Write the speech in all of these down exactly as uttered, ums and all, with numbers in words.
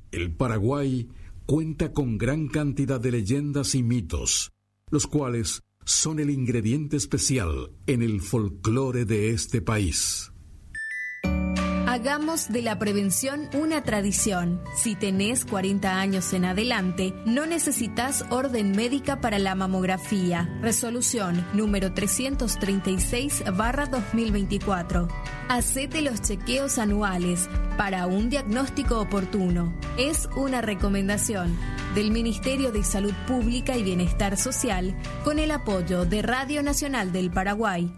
El Paraguay cuenta con gran cantidad de leyendas y mitos, los cuales son el ingrediente especial en el folclore de este país. Hagamos de la prevención una tradición. Si tenés cuarenta años en adelante, no necesitas orden médica para la mamografía. Resolución número trescientos treinta y seis barra dos mil veinticuatro. Hacete los chequeos anuales para un diagnóstico oportuno. Es una recomendación del Ministerio de Salud Pública y Bienestar Social con el apoyo de Radio Nacional del Paraguay.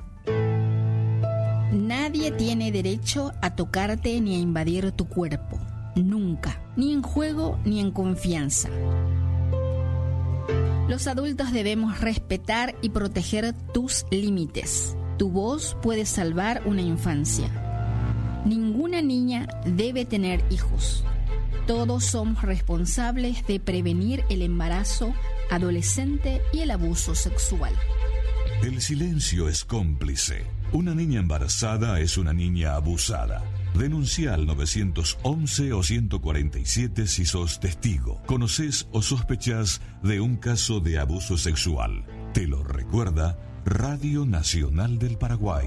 Nadie tiene derecho a tocarte ni a invadir tu cuerpo. Nunca. Ni en juego ni en confianza. Los adultos debemos respetar y proteger tus límites. Tu voz puede salvar una infancia. Ninguna niña debe tener hijos. Todos somos responsables de prevenir el embarazo adolescente y el abuso sexual. El silencio es cómplice. Una niña embarazada es una niña abusada. Denuncia al nueve once o ciento cuarenta y siete si sos testigo, conocés o sospechás de un caso de abuso sexual. Te lo recuerda Radio Nacional del Paraguay.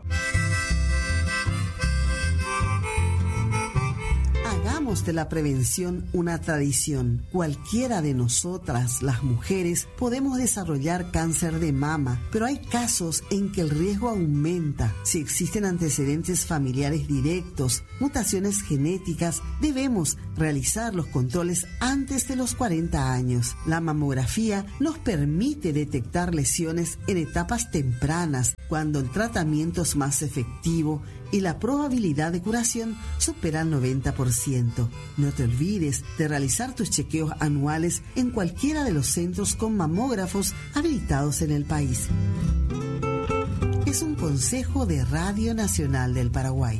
Hagamos de la prevención una tradición. Cualquiera de nosotras, las mujeres, podemos desarrollar cáncer de mama, pero hay casos en que el riesgo aumenta. Si existen antecedentes familiares directos, mutaciones genéticas, debemos realizar los controles antes de los cuarenta años. La mamografía nos permite detectar lesiones en etapas tempranas, cuando el tratamiento es más efectivo y la probabilidad de curación supera el noventa por ciento. No te olvides de realizar tus chequeos anuales en cualquiera de los centros con mamógrafos habilitados en el país. Es un consejo de Radio Nacional del Paraguay.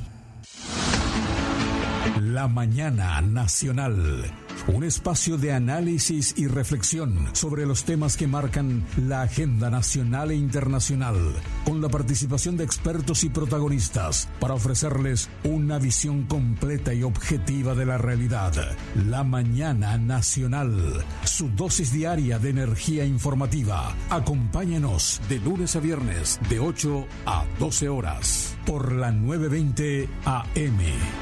La Mañana Nacional. Un espacio de análisis y reflexión sobre los temas que marcan la agenda nacional e internacional, con la participación de expertos y protagonistas para ofrecerles una visión completa y objetiva de la realidad. La Mañana Nacional, su dosis diaria de energía informativa. Acompáñanos de lunes a viernes de ocho a doce horas por la novecientos veinte A M.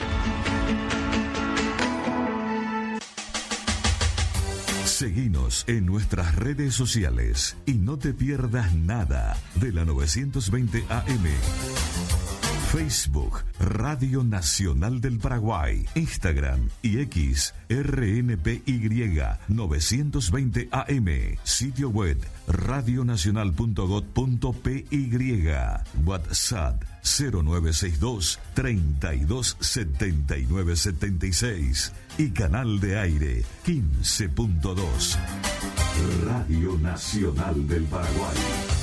Seguinos en nuestras redes sociales y no te pierdas nada de la novecientos veinte A M. Facebook, Radio Nacional del Paraguay, Instagram y X, R N P Y novecientos veinte A M, sitio web radionacional punto gob punto p y, WhatsApp cero nueve seis dos, treinta y dos, setenta y nueve, setenta y seis y canal de aire quince punto dos. Radio Nacional del Paraguay.